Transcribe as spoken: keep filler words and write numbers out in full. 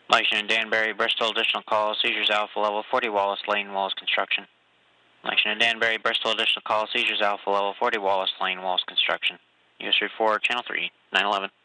Lexington and Danbury, Bristol, additional call, seizures Alpha level forty, Wallace Lane, Wallace Construction. Lexington and Danbury, Bristol, additional call, seizures Alpha level forty, Wallace Lane, Wallace Construction. U S three four, channel three, nine eleven.